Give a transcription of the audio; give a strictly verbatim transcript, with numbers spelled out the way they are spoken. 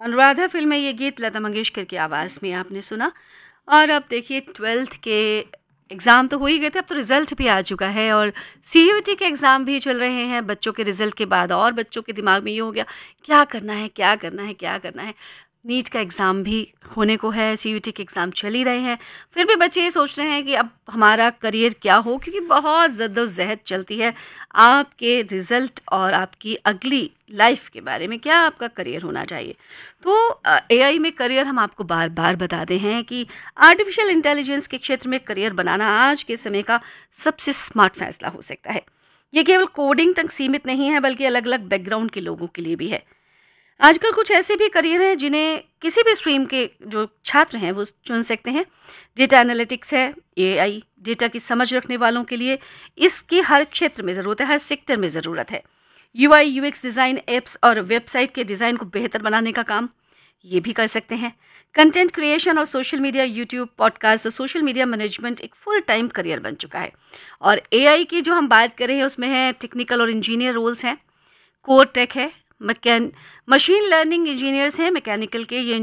Anuradha film में ये गीत लता मंगेशकर की आवाज़ में आपने सुना। और अब देखिए ट्वेल्थ के एग्ज़ाम तो हो ही गए थे, अब तो रिज़ल्ट भी आ चुका है और सीयूईटी के एग्ज़ाम भी चल रहे हैं बच्चों के रिज़ल्ट के बाद। और बच्चों के दिमाग में ये हो गया क्या करना है क्या करना है क्या करना है। नीट का एग्ज़ाम भी होने को है, सीयूईटी के एग्ज़ाम चल ही रहे हैं, फिर भी बच्चे ये सोच रहे हैं कि अब हमारा करियर क्या हो, क्योंकि बहुत जद्दोजहद चलती है आपके रिज़ल्ट और आपकी अगली लाइफ के बारे में, क्या आपका करियर होना चाहिए। तो एआई में करियर हम आपको बार बार बताते हैं कि आर्टिफिशियल इंटेलिजेंस के क्षेत्र में करियर बनाना आज के समय का सबसे स्मार्ट फैसला हो सकता है। ये केवल कोडिंग तक सीमित नहीं है, बल्कि अलग अलग बैकग्राउंड के लोगों के लिए भी है। आजकल कुछ ऐसे भी करियर हैं जिन्हें किसी भी स्ट्रीम के जो छात्र हैं वो चुन सकते हैं। डेटा एनालिटिक्स है, एआई डेटा की समझ रखने वालों के लिए इसकी हर क्षेत्र में ज़रूरत है, हर सेक्टर में ज़रूरत है। यूआई यूएक्स डिज़ाइन, एप्स और वेबसाइट के डिज़ाइन को बेहतर बनाने का काम ये भी कर सकते हैं। कंटेंट क्रिएशन और सोशल मीडिया, यूट्यूब, पॉडकास्ट और सोशल मीडिया मैनेजमेंट एक फुल टाइम करियर बन चुका है। और एआई की जो हम बात कर रहे हैं उसमें है टेक्निकल और इंजीनियर रोल्स हैं, कोर टेक है, मैकेन मशीन लर्निंग इंजीनियर्स हैं मैकेनिकल के, ये